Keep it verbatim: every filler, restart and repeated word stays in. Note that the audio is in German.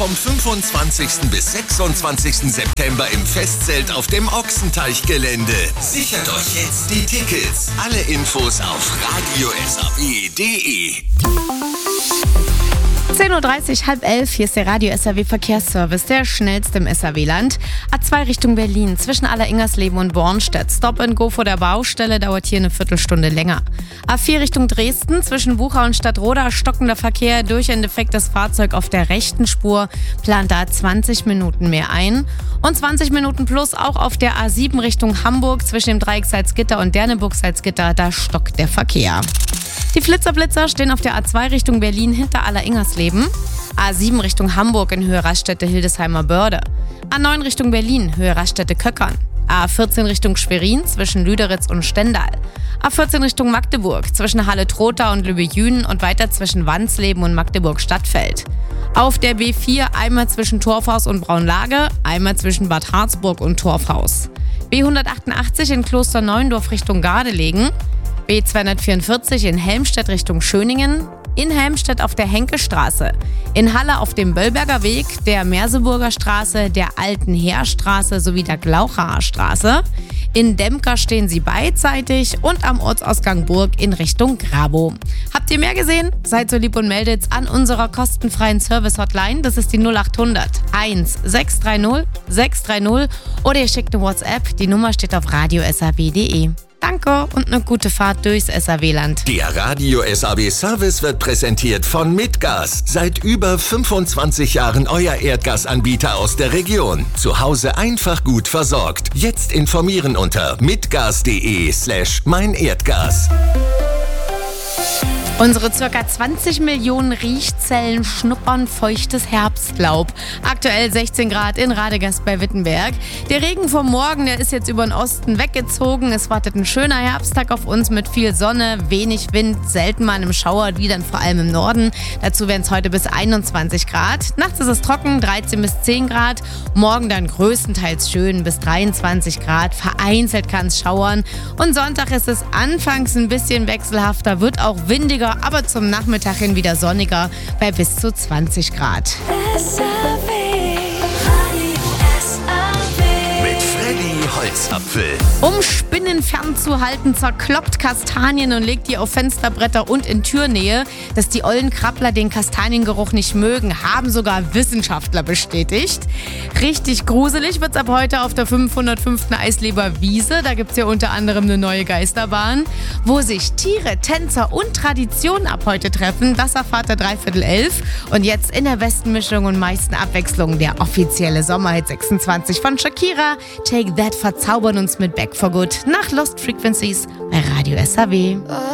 Vom fünfundzwanzigsten bis sechsundzwanzigsten September im Festzelt auf dem Ochsenteichgelände. Sichert euch jetzt die Tickets. Alle Infos auf radio s a w punkt d e. zehn Uhr dreißig, halb elf, hier ist der Radio S A W Verkehrsservice, der schnellste im S A W-Land. A zwei Richtung Berlin, zwischen Aller-Ingersleben und Bornstedt. Stop and Go vor der Baustelle, dauert hier eine Viertelstunde länger. A vier Richtung Dresden, zwischen Bucha und Stadtroda, stockender Verkehr durch ein defektes Fahrzeug auf der rechten Spur. Plant da zwanzig Minuten mehr ein. Und zwanzig Minuten plus auch auf der A sieben Richtung Hamburg, zwischen dem Dreieck Salzgitter und Derneburg-Salzgitter, da stockt der Verkehr. Die Flitzer-Blitzer stehen auf der A zwei Richtung Berlin hinter Aller-Ingersleben. A sieben Richtung Hamburg in Höhe Raststätte Hildesheimer Börde. A neun Richtung Berlin, Höhe Raststätte Köckern. A vierzehn Richtung Schwerin zwischen Lüderitz und Stendal. A vierzehn Richtung Magdeburg zwischen Halle-Trotha und Lübbe-Jünen und weiter zwischen Wansleben und Magdeburg-Stadtfeld. Auf der B vier einmal zwischen Torfhaus und Braunlage, einmal zwischen Bad Harzburg und Torfhaus. B hundertachtundachtzig in Klosterneuendorf Richtung Gardelegen. B zweihundertvierundvierzig in Helmstedt Richtung Schöningen, in Helmstedt auf der Henkestraße, in Halle auf dem Böllberger Weg, der Merseburger Straße, der Alten Heerstraße sowie der Glauchaer Straße. In Demker stehen sie beidseitig und am Ortsausgang Burg in Richtung Grabow. Habt ihr mehr gesehen? Seid so lieb und meldet an unserer kostenfreien Service-Hotline. Das ist die null acht hundert eins sechs drei null sechs drei null oder ihr schickt eine WhatsApp. Die Nummer steht auf radio s a w punkt d e. Danke und eine gute Fahrt durchs S A W-Land. Der Radio S A W Service wird präsentiert von Mitgas. Seit über fünfundzwanzig Jahren euer Erdgasanbieter aus der Region. Zu Hause einfach gut versorgt. Jetzt informieren unter mitgas.de slash mein Erdgas. Unsere ca. zwanzig Millionen Riechzellen schnuppern feuchtes Herbstlaub. Aktuell sechzehn Grad in Radegast bei Wittenberg. Der Regen vom Morgen, der ist jetzt über den Osten weggezogen. Es wartet ein schöner Herbsttag auf uns mit viel Sonne, wenig Wind, selten mal einem Schauer, die dann vor allem im Norden. Dazu werden es heute bis einundzwanzig Grad. Nachts ist es trocken, dreizehn bis zehn Grad. Morgen dann größtenteils schön bis dreiundzwanzig Grad. Vereinzelt kann es schauern. Und Sonntag ist es anfangs ein bisschen wechselhafter, wird auch windiger, aber zum Nachmittag hin wieder sonniger bei bis zu zwanzig Grad. Mit Freddy Holzapfel. Um Spinnen fernzuhalten, zerkloppt Kastanien und legt die auf Fensterbretter und in Türnähe. Dass die ollen Krabbler den Kastaniengeruch nicht mögen, haben sogar Wissenschaftler bestätigt. Richtig gruselig wird's ab heute auf der fünfhundertfünften Eisleber Wiese. Da gibt's ja unter anderem eine neue Geisterbahn. Wo sich Tiere, Tänzer und Tradition ab heute treffen, das erfahrt ihr dreiviertel elf. Und jetzt in der besten Mischung und meisten Abwechslung der offizielle Sommerhit sechsundzwanzig von Shakira. Take That verzaubern uns mit Back for Good nach Lost Frequencies bei Radio S A W.